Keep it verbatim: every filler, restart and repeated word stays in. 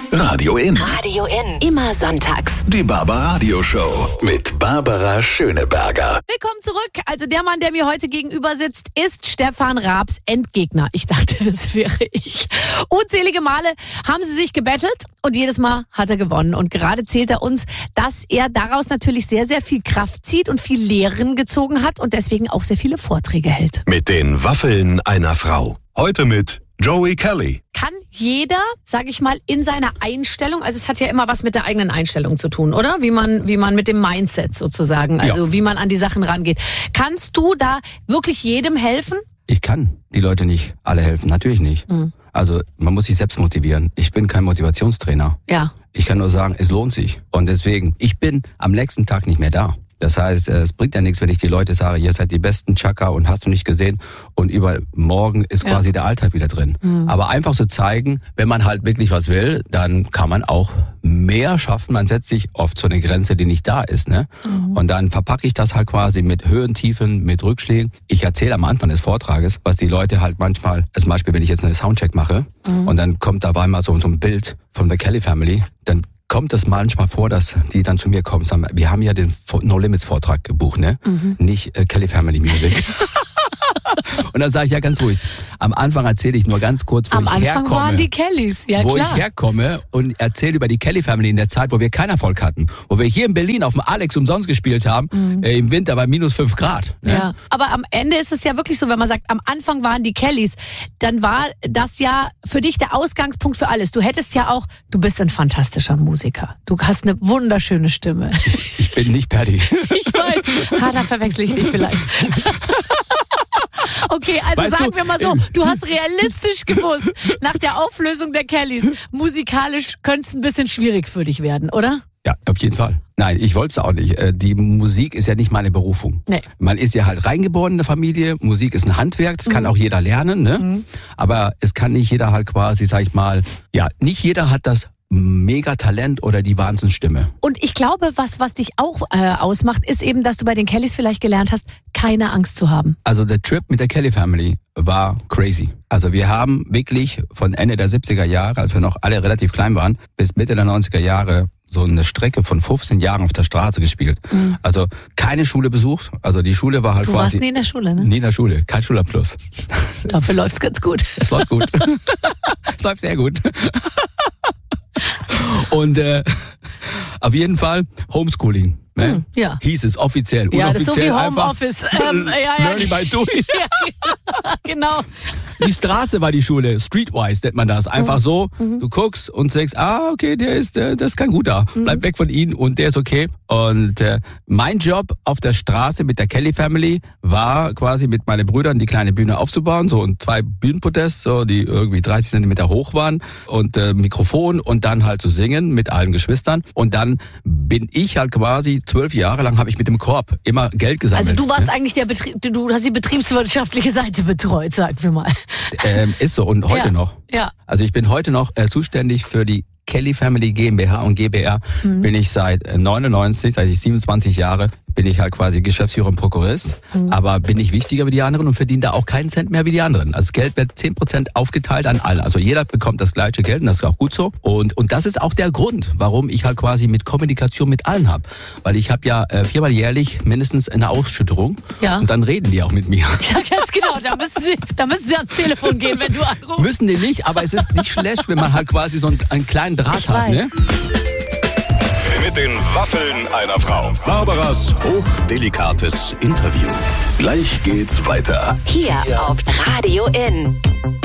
Radio In. Radio In. Immer sonntags. Die Barbaradio Show mit Barbara Schöneberger. Willkommen zurück. Also der Mann, der mir heute gegenüber sitzt, ist Stefan Raabs Endgegner. Ich dachte, das wäre ich. Unzählige Male haben sie sich gebettelt und jedes Mal hat er gewonnen. Und gerade zählt er uns, dass er daraus natürlich sehr, sehr viel Kraft zieht und viel Lehren gezogen hat und deswegen auch sehr viele Vorträge hält. Mit den Waffeln einer Frau. Heute mit Joey Kelly. Kann jeder, sage ich mal, in seiner Einstellung, also es hat ja immer was mit der eigenen Einstellung zu tun, oder? Wie man, wie man mit dem Mindset sozusagen, also ja. wie man an die Sachen rangeht. Kannst du da wirklich jedem helfen? Ich kann die Leute nicht alle helfen, natürlich nicht. Mhm. Also man muss sich selbst motivieren. Ich bin kein Motivationstrainer. Ja. Ich kann nur sagen, es lohnt sich. Und deswegen, ich bin am nächsten Tag nicht mehr da. Das heißt, es bringt ja nichts, wenn ich die Leute sage, ihr seid die besten Chaka und hast du nicht gesehen und übermorgen ist quasi ja. der Alltag wieder drin. Mhm. Aber einfach so zeigen, wenn man halt wirklich was will, dann kann man auch mehr schaffen. Man setzt sich oft zu einer Grenze, die nicht da ist, ne? Mhm. Und dann verpacke ich das halt quasi mit Höhen, Tiefen, mit Rückschlägen. Ich erzähle am Anfang des Vortrages, was die Leute halt manchmal, zum Beispiel, wenn ich jetzt einen Soundcheck mache mhm. und dann kommt dabei mal so, so ein Bild von The Kelly Family, dann kommt es manchmal vor, dass die dann zu mir kommen und sagen, wir haben ja den No Limits Vortrag gebucht, ne? Mhm. Nicht äh, Kelly Family Music. Und dann sage ich ja ganz ruhig, am Anfang erzähle ich nur ganz kurz, wo am ich Anfang herkomme. Am Anfang waren die Kellys, ja wo klar. ich herkomme und erzähle über die Kelly Family in der Zeit, wo wir keinen Erfolg hatten. Wo wir hier in Berlin auf dem Alex umsonst gespielt haben, mhm. äh, im Winter bei minus fünf Grad. Ne? Ja, aber am Ende ist es ja wirklich so, wenn man sagt, am Anfang waren die Kellys, dann war das ja für dich der Ausgangspunkt für alles. Du hättest ja auch, du bist ein fantastischer Musiker. Du hast eine wunderschöne Stimme. Ich bin nicht Paddy. Ich weiß, ah, da verwechsel ich dich vielleicht. Okay, also weißt sagen du, wir mal so, du hast realistisch gewusst, nach der Auflösung der Kellys, musikalisch könnte es ein bisschen schwierig für dich werden, oder? Ja, auf jeden Fall. Nein, ich wollte es auch nicht. Die Musik ist ja nicht meine Berufung. Nee. Man ist ja halt reingeboren in der Familie. Musik ist ein Handwerk, das mhm. kann auch jeder lernen, ne? Mhm. Aber es kann nicht jeder halt quasi, sag ich mal, ja, nicht jeder hat das Mega-Talent oder die Wahnsinnsstimme. Und ich glaube, was, was dich auch äh, ausmacht, ist eben, dass du bei den Kellys vielleicht gelernt hast, keine Angst zu haben. Also der Trip mit der Kelly Family war crazy. Also wir haben wirklich von Ende der siebziger Jahre, als wir noch alle relativ klein waren, bis Mitte der neunziger Jahre so eine Strecke von fünfzehn Jahren auf der Straße gespielt. Mhm. Also keine Schule besucht. Also die Schule war halt du quasi... Du warst nie in der Schule, ne? Nie in der Schule, kein Schulabschluss. Dafür läuft's ganz gut. Es läuft gut. Es läuft sehr gut. Und äh, auf jeden Fall Homeschooling. Ne? Hm, ja. Hieß es offiziell. Ja, das ist so wie Homeoffice. Ähm, ja, ja. Learning by doing. Ja, genau. Die Straße war die Schule, streetwise nennt man das. Einfach mhm. so, mhm. du guckst und sagst, ah, okay, der ist, der, der ist kein guter. Mhm. Bleib weg von ihm und der ist okay. Und äh, mein Job auf der Straße mit der Kelly Family war quasi mit meinen Brüdern die kleine Bühne aufzubauen, so und zwei Bühnenpodests, so, die irgendwie dreißig Zentimeter hoch waren und äh, Mikrofon und dann halt zu singen mit allen Geschwistern. Und dann bin ich halt quasi zwölf Jahre lang habe ich mit dem Korb immer Geld gesammelt. Also du warst ne? eigentlich der Betrieb, du hast die betriebswirtschaftliche Seite betreut, sagen wir mal. Ähm, ist so und heute ja. noch. Ja. Also ich bin heute noch äh, zuständig für die Kelly Family GmbH und GbR. Mhm. Bin ich seit neunundneunzig, seit ich siebenundzwanzig Jahre, bin ich halt quasi Geschäftsführer und Prokurist. Mhm. Aber bin ich wichtiger wie die anderen und verdiene da auch keinen Cent mehr wie die anderen. Also das Geld wird zehn Prozent aufgeteilt an alle. Also jeder bekommt das gleiche Geld und das ist auch gut so. Und und das ist auch der Grund, warum ich halt quasi mit Kommunikation mit allen habe. Weil ich habe ja äh, viermal jährlich mindestens eine Ausschütterung. Ja. Und dann reden die auch mit mir. Ja, ganz genau. Da müssen Sie, da müssen Sie ans Telefon gehen, wenn du anrufst. Müssen die nicht, aber es ist nicht schlecht, wenn man halt quasi so einen, einen kleinen Draht ich hat. Weiß. Ne? Mit den Waffeln einer Frau. Barbaras hochdelikates Interview. Gleich geht's weiter. Hier auf Radio In.